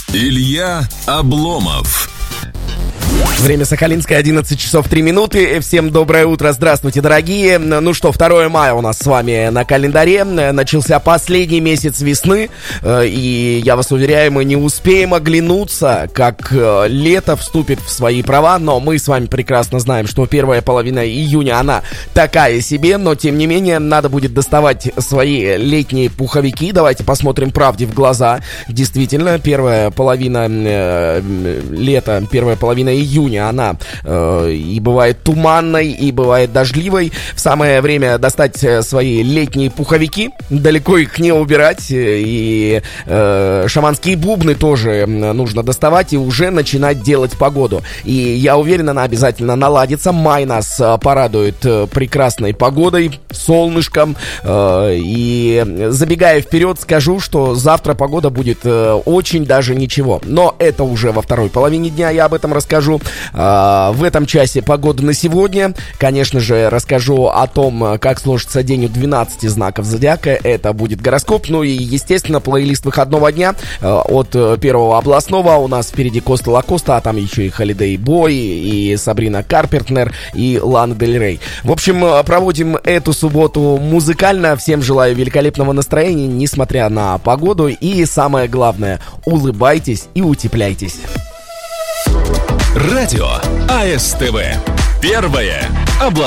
Илья Обломов. Время Сахалинское, 11 часов 3 минуты. Всем доброе утро, здравствуйте, дорогие. Ну что, 2 мая у нас с вами на календаре. Начался последний месяц весны. И я вас уверяю, мы не успеем оглянуться, как лето вступит в свои права. Но мы с вами прекрасно знаем, что первая половина июня, она такая себе. Но, тем не менее, надо будет доставать свои летние пуховики. Давайте посмотрим правде в глаза. Действительно, первая половина лета, первая половина июня, она и бывает туманной, и бывает дождливой. В самое время достать свои летние пуховики, далеко их не убирать, и шаманские бубны тоже нужно доставать и уже начинать делать погоду. И я уверен, она обязательно наладится. Май нас порадует прекрасной погодой, солнышком. И забегая вперед, скажу, что завтра погода будет очень даже ничего. Но это уже во второй половине дня, я об этом расскажу. В этом часе погода на сегодня. Конечно же, расскажу о том, как сложится день у 12 знаков зодиака. Это будет гороскоп. Ну и, естественно, плейлист выходного дня от первого областного. У нас впереди Коста Лакоста, а там еще и Холидей Бой, и Сабрина Карпентнер, и Лана Дель Рей. В общем, проводим эту субботу музыкально. Всем желаю великолепного настроения, несмотря на погоду. И самое главное, улыбайтесь и утепляйтесь. Радио АСТВ. Первое областное.